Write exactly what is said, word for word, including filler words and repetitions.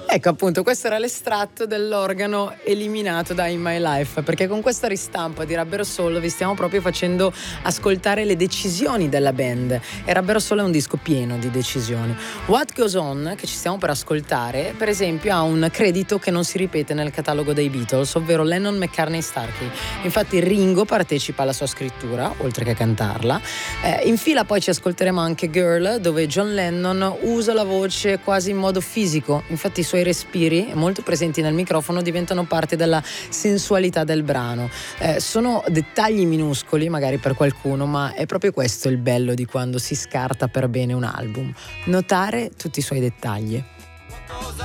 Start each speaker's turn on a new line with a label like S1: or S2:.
S1: Ecco, appunto, questo era l'estratto dell'organo eliminato da In My Life, perché con questa ristampa di Rubber Soul vi stiamo proprio facendo ascoltare le decisioni della band, e Rubber Soul è un disco pieno di decisioni. What Goes On, che ci stiamo per ascoltare, per esempio ha un credito che non si ripete nel catalogo dei Beatles, ovvero Lennon, McCartney, Starkey. Infatti Ringo partecipa alla sua scrittura, oltre che a cantarla. Eh, in fila poi ci ascolteremo anche Girl, dove John Lennon usa la voce quasi in modo fisico, infatti i suoi respiri, molto presenti nel microfono, diventano parte della sensualità del brano. Eh, sono dettagli minuscoli magari per qualcuno, ma è proprio questo il bello di quando si scarta per bene un album, notare tutti i suoi dettagli.
S2: Cosa